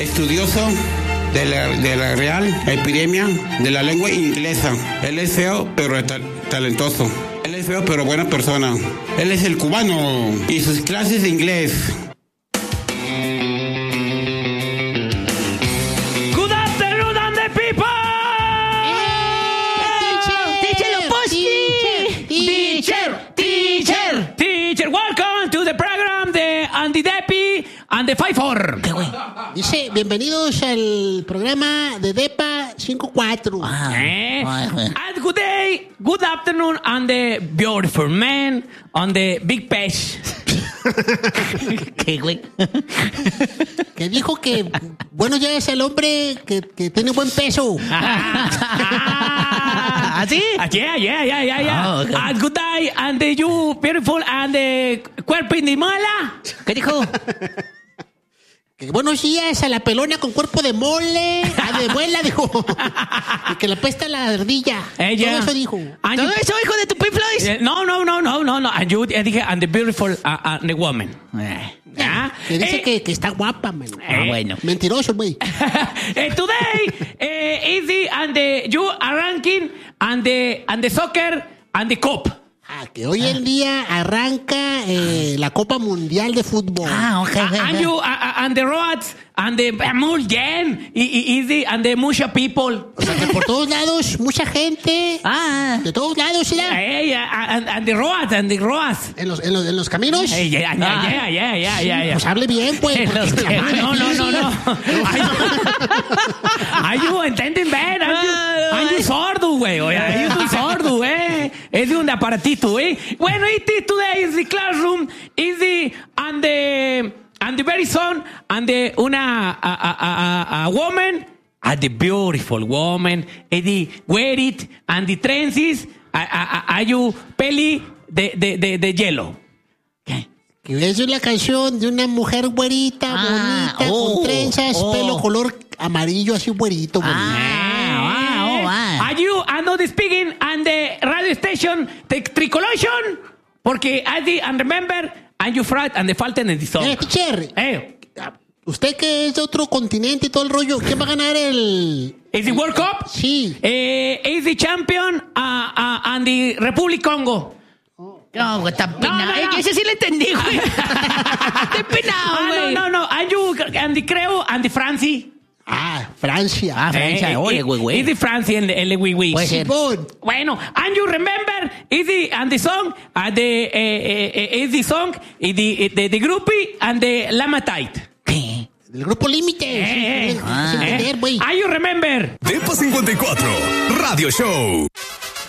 estudioso de la Real Academia de la Lengua Inglesa. Él es feo, pero talentoso. Él es feo, pero buena persona. Él es el cubano y sus clases de inglés. Good afternoon, and the people! Teacher, welcome to the program de Andy Depi and the 5-4. ¿Qué güey? Dice, bienvenidos al programa de DEPA 5-4. And good day, good afternoon, and the beautiful man on the big page. ¿Qué güey? Que dijo que, bueno, ya es el hombre que tiene buen peso. ¿Así? Yeah. Oh, okay. And good day, and the you beautiful, and the cuerpo de mala. ¿Qué dijo? Que buenos días a la pelona con cuerpo de mole. De muela, dijo. Y que le apesta la ardilla. Ella. Todo eso dijo. And ¿Todo you- eso, hijo de tu Pink Floyd? No. And you dije, and the beautiful, the woman. Que dice que está guapa, man. Bueno. Mentiroso, güey. Today, easy, and the you are ranking, and the soccer, and the cup. Que hoy en día arranca la Copa Mundial de Fútbol. Ok. And you, and the roads, and the muy bien, easy, and the mucha people. O sea, que por todos lados, mucha gente. De todos lados, ¿sí? Hey, and the roads, and the roads. En los caminos. Hey, yeah. Pues hable bien, pues. No. Are you entending bad? Are you sordo, güey? Are you sordo, güey? Es de un aparatito, güey. Bueno, today is the classroom, is the and the very son, and the a woman, and the beautiful woman, and the wear it, and the trenches, are you peli de hielo. Que es la canción de una mujer güerita, bonita, con trenzas, pelo color amarillo, así güerito, bonito. Are you and the speaking and the radio station the tricolation? Porque and remember and you fright and the falten en the song. Teacher, usted que es de otro continente y todo el rollo, ¿quién va a ganar el... ¿Es the World Cup? Sí. ¿Es the champion and the Republic Congo? No, güey, está penado. No. Ese sí lo entendí, güey. Está penado, güey. No. And you and the creo and the France. Francia. Francia, oye, güey. Es the France and the güey. Puede ser. Bueno, and you remember is the song is the song the groupie and the Lamatite. ¿Qué? Del grupo Límite. Sin entender, güey. Are you remember? DEPA 54 Radio Show.